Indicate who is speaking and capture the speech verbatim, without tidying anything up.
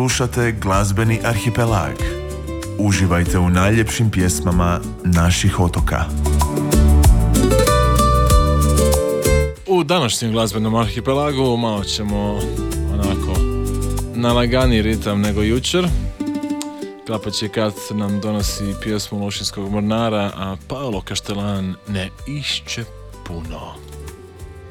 Speaker 1: slušate glazbeni arhipelag. Uživajte u najljepšim pjesmama naših otoka.
Speaker 2: U današnjem glazbenom arhipelagu malo ćemo onako na lagani ritam nego jučer. Klapac je kad nam donosi pjesmu Lošinskog mornara, a Paolo Kaštelan ne išće puno.